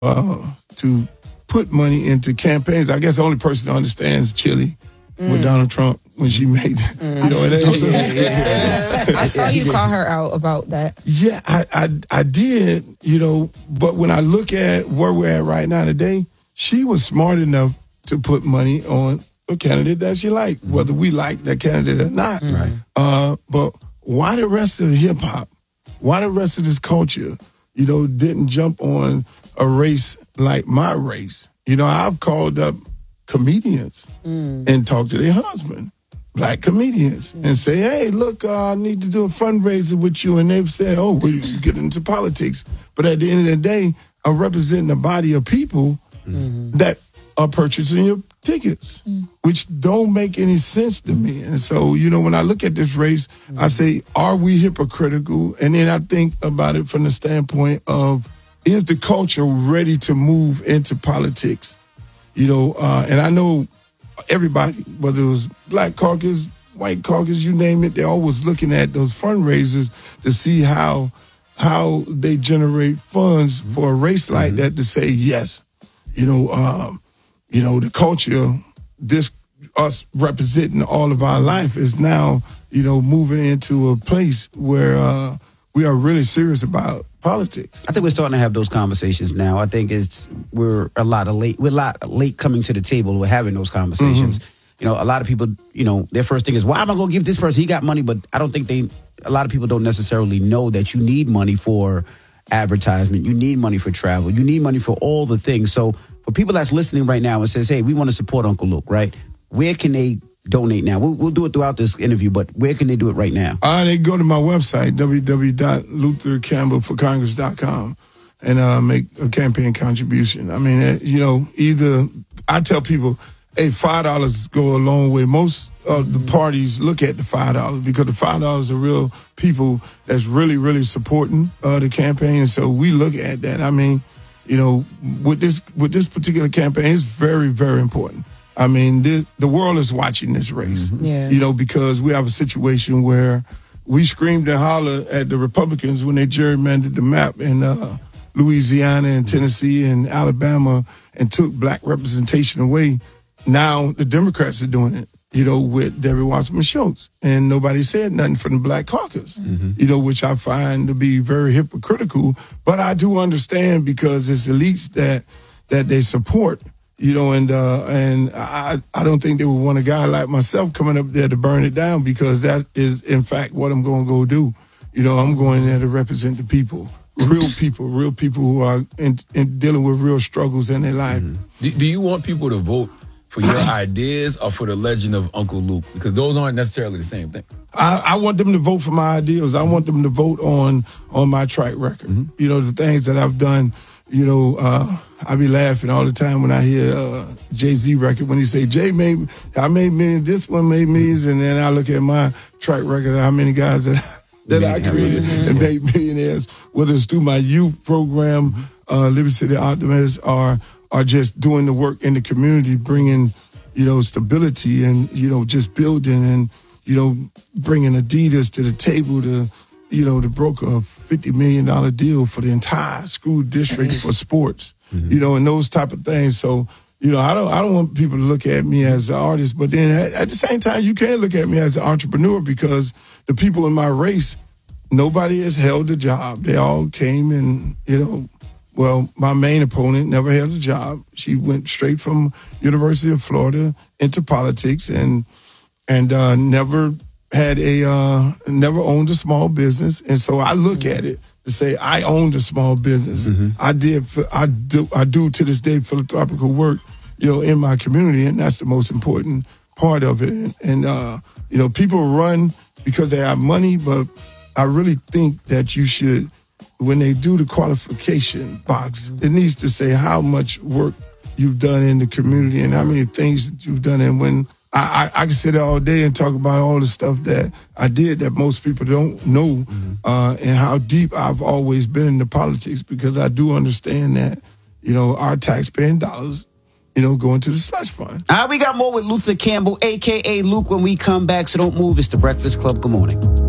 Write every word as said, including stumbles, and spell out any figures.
uh, to put money into campaigns. I guess the only person that understands Chile mm. with Donald Trump when she made, mm. you know, it is. Yeah. I saw you call her out about that. Yeah, I, I, I did, you know, but when I look at where we're at right now today, she was smart enough to put money on a candidate that she liked, mm. whether we like that candidate or not. Mm. Right. Uh, but why the rest of hip hop? Why the rest of this culture, you know, didn't jump on a race like my race? You know, I've called up comedians mm. and talked to their husband, black comedians, mm. and say, hey, look, uh, I need to do a fundraiser with you. And they've said, oh, well, you get into politics. But at the end of the day, I'm representing a body of people mm-hmm. that are purchasing your tickets, mm. which don't make any sense to me. And so, you know, when I look at this race, mm. I say, are we hypocritical? And then I think about it from the standpoint of, is the culture ready to move into politics? You know, uh, and I know everybody, whether it was Black Caucus, White Caucus, you name it, they're always looking at those fundraisers to see how how they generate funds mm-hmm. for a race like mm-hmm. that to say, yes, you know, um, you know, the culture, this us representing all of our life is now, you know, moving into a place where uh, we are really serious about politics. I think we're starting to have those conversations now. I think it's we're a lot of late. We're a lot late coming to the table. We're having those conversations. Mm-hmm. You know, a lot of people, you know, their first thing is, why am I going to give this person? He got money, but I don't think they. A lot of people don't necessarily know that you need money for advertisement. You need money for travel. You need money for all the things. So for people that's listening right now and says, hey, we want to support Uncle Luke, right? Where can they donate now? We'll, we'll do it throughout this interview, but where can they do it right now? Uh, they go to my website, w w w dot luther campbell for congress dot com, and uh, make a campaign contribution. I mean, uh, you know, either I tell people, hey, five dollars go a long way. Most of the parties look at the five dollars because the five dollars are real people that's really, really supporting uh, the campaign. So we look at that. I mean, you know, with this with this particular campaign, it's very, very important. I mean, this, the world is watching this race, mm-hmm. yeah. you know, because we have a situation where we screamed and hollered at the Republicans when they gerrymandered the map in uh, Louisiana and Tennessee and Alabama and took black representation away. Now the Democrats are doing it, you know, with Debbie Wasserman Schultz, and nobody said nothing from the Black Caucus, mm-hmm. you know, which I find to be very hypocritical. But I do understand because it's elites that that they support. You know, and uh, and I I don't think they would want a guy like myself coming up there to burn it down, because that is, in fact, what I'm going to go do. You know, I'm going there to represent the people, real people, real people who are in, in dealing with real struggles in their life. Mm-hmm. Do, do you want people to vote for your ideas or for the legend of Uncle Luke? Because those aren't necessarily the same thing. I, I want them to vote for my ideals. I want them to vote on on my track record. Mm-hmm. You know, the things that I've done. You know, uh, I be laughing all the time when I hear uh, Jay-Z record, when he say, Jay made, I made millions, this one made millions, and then I look at my track record of how many guys that, that I created and made millionaires, whether it's through my youth program, uh, Liberty City Optimists, or, or just doing the work in the community, bringing, you know, stability and, you know, just building and, you know, bringing Adidas to the table to, you know, to broker a fifty million dollars deal for the entire school district for sports, mm-hmm. you know, and those type of things. So, you know, I don't I don't want people to look at me as an artist, but then at, at the same time, you can look at me as an entrepreneur, because the people in my race, nobody has held a job. They all came and, you know, well, my main opponent never held a job. She went straight from University of Florida into politics and and uh, never had a, uh, never owned a small business. And so I look at it to say, I owned a small business. Mm-hmm. I did, I do, I do to this day philanthropical work, you know, in my community. And that's the most important part of it. And, and uh, you know, people run because they have money, but I really think that you should, when they do the qualification box, mm-hmm. it needs to say how much work you've done in the community and how many things that you've done. And when I, I, I can sit there all day and talk about all the stuff that I did that most people don't know, mm-hmm. uh, and how deep I've always been into politics, because I do understand that, you know, our taxpaying dollars, you know, go into the slush fund. All right, we got more with Luther Campbell, a k a. Luke, when we come back, so don't move. It's The Breakfast Club. Good morning.